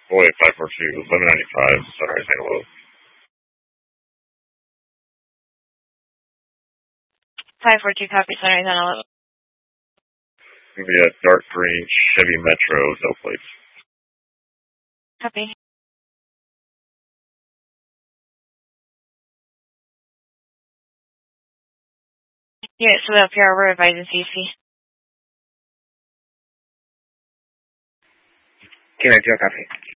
Boy, 542, 1195, Sunrise Antelope. 542 copy, Sunrise Antelope. It's going to be a dark green Chevy Metro, no plates. Copy. Yeah, so up here, we're advising CC. Can I do a copy?